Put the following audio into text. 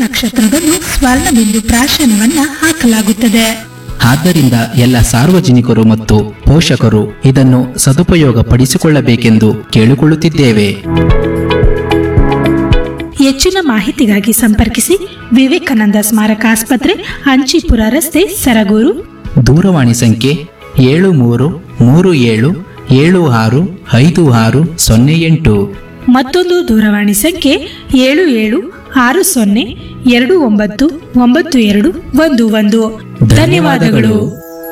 ನಕ್ಷತ್ರದಂದು ಸ್ವರ್ಣಬಿಂದು ಪ್ರಾಶನವನ್ನ ಹಾಕಲಾಗುತ್ತದೆ. ಆದ್ದರಿಂದ ಎಲ್ಲ ಸಾರ್ವಜನಿಕರು ಮತ್ತು ಪೋಷಕರು ಇದನ್ನು ಸದುಪಯೋಗ ಪಡಿಸಿಕೊಳ್ಳಬೇಕೆಂದು ಕೇಳಿಕೊಳ್ಳುತ್ತಿದ್ದೇವೆ. ಹೆಚ್ಚಿನ ಮಾಹಿತಿಗಾಗಿ ಸಂಪರ್ಕಿಸಿ ವಿವೇಕಾನಂದ ಸ್ಮಾರಕ ಆಸ್ಪತ್ರೆ, ಅಂಚಿಪುರ ರಸ್ತೆ, ಸರಗೂರು. ದೂರವಾಣಿ ಸಂಖ್ಯೆ 7337675608. ಮತ್ತೊಂದು ದೂರವಾಣಿ ಸಂಖ್ಯೆ 7760299211. ಧನ್ಯವಾದಗಳು.